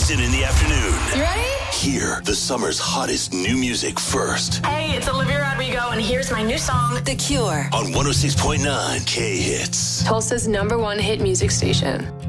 Kristen in the afternoon. You ready? Hear the summer's hottest new music first. Hey, it's Olivia Rodrigo, and here's my new song, The Cure. On 106.9 K-Hits. Tulsa's #1 hit music station.